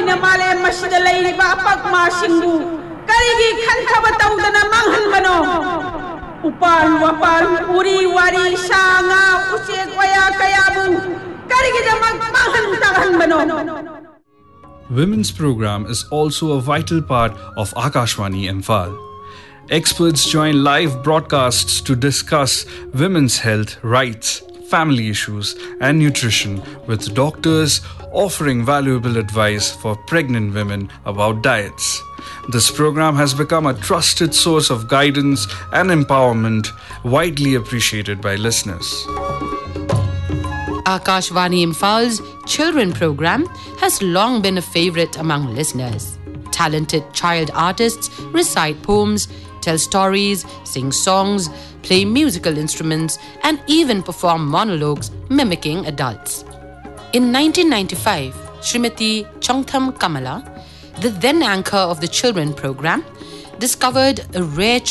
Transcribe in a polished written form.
ꯃꯈꯣꯏꯅ ꯃꯥꯂꯦꯝ ꯃꯁꯤꯗ ꯂꯩꯔꯤꯕ ꯑꯄꯛꯃꯥꯁꯤꯡꯕꯨ ꯀꯔꯤꯒꯤ ꯈꯟꯊꯕ ꯇꯧꯗꯅ ꯃꯥꯡꯍꯟꯕꯅꯣ? ꯎꯄꯥꯜ ꯋꯥꯄꯥꯜ ꯎꯔꯤ ꯋꯥꯔꯤ ꯁꯥ ꯉꯥ ꯎꯆꯦꯛ ꯋꯥꯌꯥ ꯀꯌꯥꯕꯨ ꯀꯔꯤꯒꯤꯗꯃꯛ ꯃꯥꯡꯍꯟ ꯇꯥꯛꯍꯟꯕꯅꯣ? Women's program is also a vital part of Akashvani Imphal. Experts join live broadcasts to discuss women's health, rights, family issues, and nutrition, with doctors offering valuable advice for pregnant women about diets. This program has become a trusted source of guidance and empowerment, widely appreciated by listeners. Akashvani Imphal's children program has long been a favorite among listeners. Talented child artists recite poems, tell stories, sing songs, play musical instruments, and even perform monologues mimicking adults. In 1995, Srimati Chongtham Kamala, the then anchor of the children program, discovered a rare